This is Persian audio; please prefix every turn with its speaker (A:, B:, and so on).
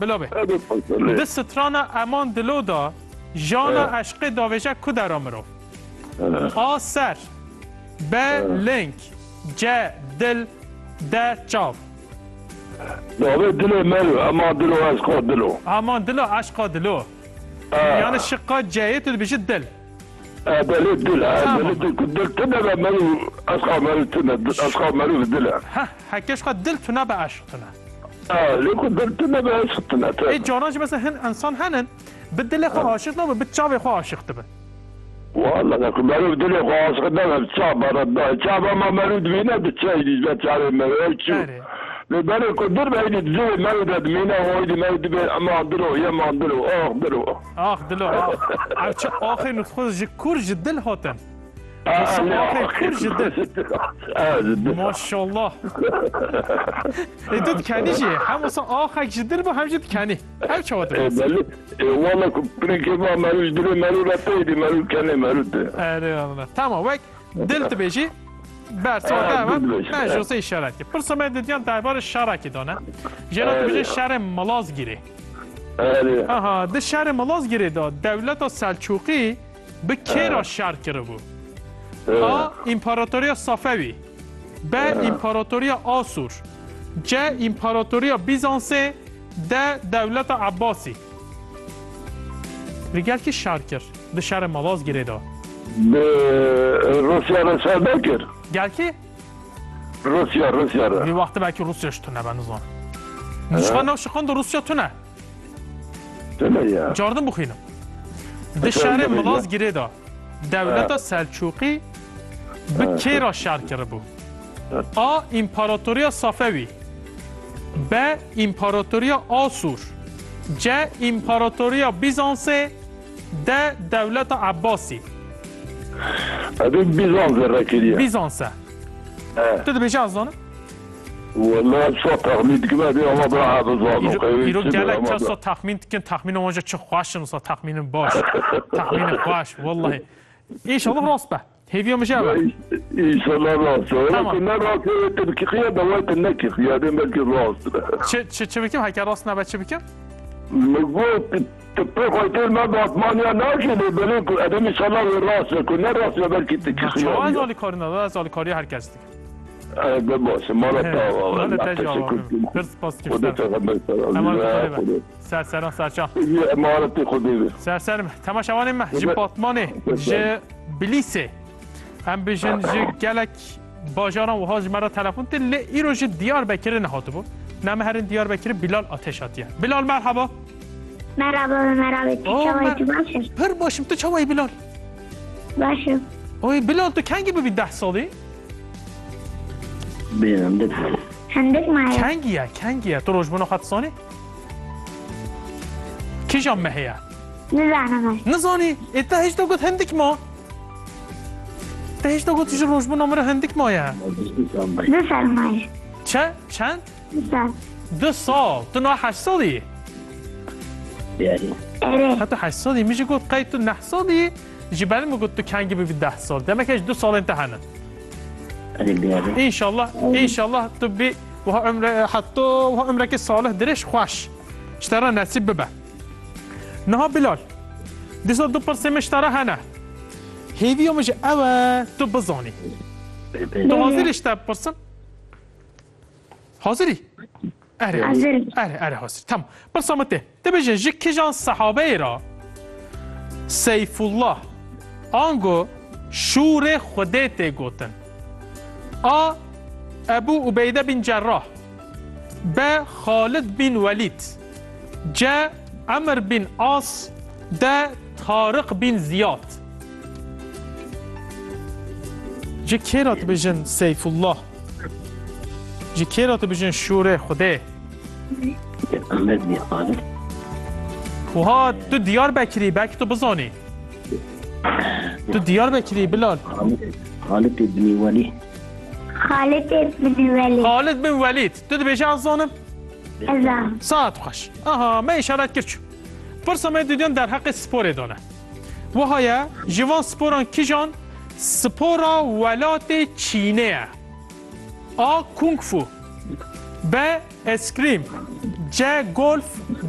A: بلابه ده سترانا امان دلو دا جانا عشق داویجه کدر آمرو آ سر ب لنک ج دل د چاو
B: داوی دلو مرو امان دلو عشقا دلو
A: امان دلو عشقا دلو یعنی شقا جایت بیشه دل
B: بله دل تنه مرو عشقا مرو تنه عشقا مرو دل
A: ها حکیش خود دل تنه به عشق تنه
B: لیکن دل تنه به عشق تنه
A: ای جاناج مثلا هن انسان هنن به دل خو عاشق نبه به چاوی خو عاشق تبه
B: والله لكن مرو دل خو عاشق نبه چاب ما مرو دوینه ده چای دیزه چاره مرو چو بله کدر باید زوی مرو داد مینه وایدی مرو به اما دلو یا ما دلو آخ دلو چه
A: آخه نخوز جکور جدل هاتن آخه کور جدل ماشالله ایدود کنی جی هم اصلا آخه جدل با هم جد کنی هم چه وقت
B: بله والله کنی که ما مرو دلو مرو رتایدی مرو کنی مرو ده
A: اره والله تمام وقت دل تبیجی برساده هم مجلس اشاره که پرسمه دیدیان دربار شرکی دانه جنات بجه شهر ملاز گیره آها ده شهر ملاز گیره داد دولت سلجوقی به کی را شهر کرده بود آ امپراتوریا صفوی ب امپراتوریا آسور ج امپراتوریا بیزانسی د دولت عباسی ریگل که شهر کرد ده شهر ملاز گیره داد
B: روسیا را شهر بکر
A: گل کی؟
B: روسیا را
A: یه وقت بلکه روسیاش تونه بنظرم نشخان نوشخان دو روسیا تونه
B: یا
A: جاردن بخینم ده شهر ملاز گیره دا دولت سلجوقی به کی را شهر کرده بود آ امپراتوریا صفوی ب امپراتوریا آسور ج امپراتوریا بیزانسی د دولت عباسی
B: ابي بيزانس الركيديه
A: بيزانس تو دبيش ازونه
B: والله شو تخمين كما بي الله برا بزانو
A: يرو قالك تصو تخمين كن تخمين وجه چه خوش نص تخمين باش تخمين خوش والله ان شاء الله راست به هيفيو مجاوب
B: ان شاء الله راست كنا راست تبكي خيابه وقت النكي خيابه بلكي راست
A: چه بكم هكا راست نبا چه بكم
B: مقبوط تبقى ما بطمانيا ناشده بلکن ادم ان شاء الله راست کنه راست یا بلکه تکی خیابی
A: از آلی کاری نداره از آلی کاری هر کس دیگه
B: باشه مالا تا
A: مالا تشکر برس پاس
B: خودت
A: سرسران سرچان
B: امارت خودی
A: سرسرم تماشاوان ما جی باتمانه جی بلیسه هم بجن جی گلک باجاران و هاج مرا تلفون تل ایرو جی دیار بکر نهاته بود نمه هرین دیار بکر بلال آتشاتیه بلال مرحبا
C: مرحبا چاوایی باشه
A: پر باشم تو چاوایی بلال
C: باشه
A: اوی بلال تو کنگی ببین 10 سالی؟
B: بینم
C: هندک مایه
A: کنگیه تو روشبون خط سانی؟ کی جام مهیه؟ نزانی؟ ایتا هیچ دو گفت هندک ما؟ تا هیچ دو گفت روشبون آمره هندک مایه؟
C: 2 سال مایه
A: چند؟
C: 2 سال
A: 2 سال تو نه 8 سالی؟ حتی 8 سالی میشه گفت قید تو 9 سالی جبال میگفت تو کنگی ببین 10 سال دمکش 2 سال امتحانه انشالله تو بی و عمر حتی و عمرك صالح درش خوش اشترى نصیب ببه نه بلال دیسا دو پرسیم اشترى هنه هیویو میشه اوه تو بزانی تو حاضر اشتر پرسم حاضری اره حاضر تمام برسامته تبجه جکی جان صحابه را سیف الله آنگو شور خودت گوتن آ ابو عبیده بن جراح ب خالد بن ولید ج عمر بن عاص د طارق بن زیاد جکی را تبجن سیف الله جکی را تبجن شور خوده وها تو دیار بکری بک تو بزانی تو دیار بکری بلال
B: خالد بن ولید
A: خالد بن ولید تو دبیشه از زانم؟
C: ازام
A: ساعت خوش آها ما اشارت کرد فرصه دیدن در حق سپور دانه وهایا جوان سپوران کی جان سپورا ولات چینه آ کونگ فو ب اسکریم ج گلف